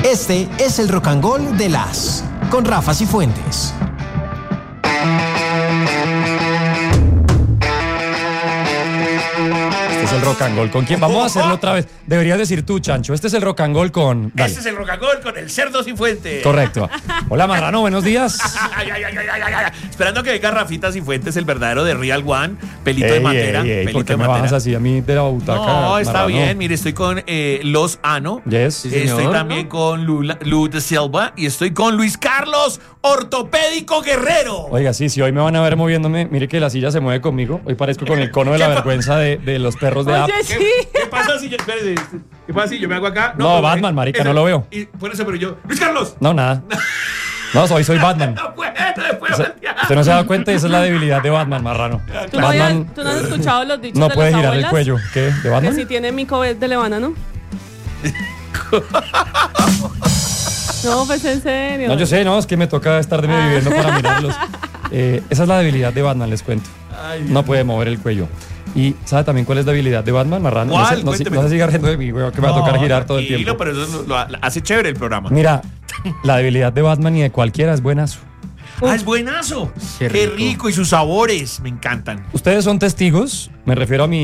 Este es el Rock and Roll de las con Rafa Cifuentes. Este es el Rock and Roll. ¿Con quién? Vamos a hacerlo otra vez. Deberías decir tú, Chancho. Este es el Rock and Roll con... Dale. Este es el Rock and Roll con el Cerdo Cifuentes. Correcto. Hola, Marrano, buenos días. Esperando que venga Rafita Cifuentes, el verdadero de Real One. Pelito de matera. ¿Por qué me bajas así a mí de la butaca? No, está Marrano? bien. Mire, estoy con Los Ano. Yes. Sí, Estoy también con Lu de Silva. Y estoy con Luis Carlos Ortopédico Guerrero. Oiga, sí, hoy me van a ver moviéndome. Mire que la silla se mueve conmigo. Hoy parezco con el cono de la vergüenza de los perros de App. ¿Qué pasa si yo, espérate, ¿qué pasa si yo me hago acá? No, Batman, marica, no lo veo. Y por eso, pero yo, Luis Carlos. No, nada. No, soy Batman. No puedo voltear. Usted no se da cuenta y esa es la debilidad de Batman, Marrano. ¿Tú no has escuchado los dichos no de puede las girar abuelas? el cuello. ¿Qué? ¿De Que Batman? si tiene mico es de levana, ¿no? No, pues en serio. No, yo sé, no, es que me toca estar viviendo para mirarlos. Esa es la debilidad de Batman, les cuento. No puede mover el cuello. ¿Y sabe también cuál es la debilidad de Batman, Marrano? ¿Cuál? No se siga riendo de mí, güey, que me va a tocar girar todo el tiempo. Pero eso lo hace chévere el programa. Mira, la debilidad de Batman y de cualquiera es buenazo. Es buenazo. Qué rico y sus sabores me encantan. Ustedes son testigos, me refiero a mi